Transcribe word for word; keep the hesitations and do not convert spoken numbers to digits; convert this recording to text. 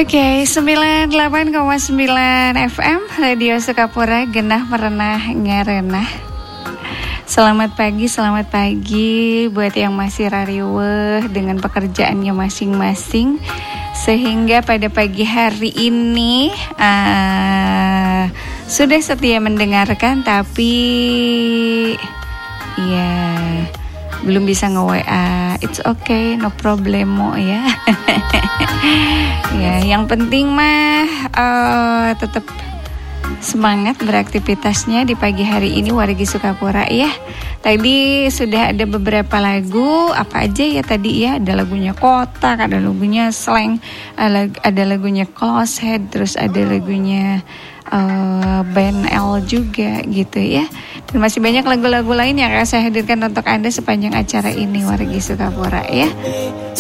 Oke, sembilan puluh delapan koma sembilan F M Radio Sukapura, genah merenah ngarenah. Selamat pagi, selamat pagi buat yang masih rariweh dengan pekerjaannya masing-masing. Sehingga pada pagi hari ini uh, sudah setia mendengarkan, tapi ya belum bisa nge-W A. It's okay, no problemo ya. Ya, yang penting mah uh, tetap semangat beraktivitasnya di pagi hari ini wargi Sukapura ya. Tadi sudah ada beberapa lagu, apa aja ya tadi ya, ada lagunya Kotak, ada lagunya Slang, ada lagunya Close Head, terus ada lagunya uh, band L juga gitu ya. Dan masih banyak lagu-lagu lain yang akan saya hadirkan untuk Anda sepanjang acara ini wargi Sukapura ya.